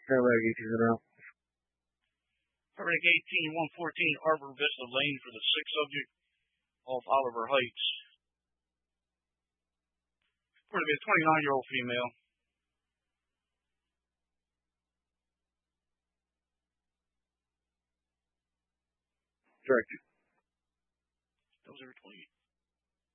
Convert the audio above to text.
Paramedic 18 now. Paramedic 18-114 Arbor Vista Lane for the 6th subject off Oliver Heights. Going to be a 29-year-old female. Correct. That was every 20.